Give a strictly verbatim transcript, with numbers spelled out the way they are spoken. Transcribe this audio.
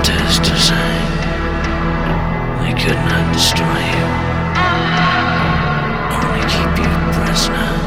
Tis to say, they could not destroy you, only keep you prisoner.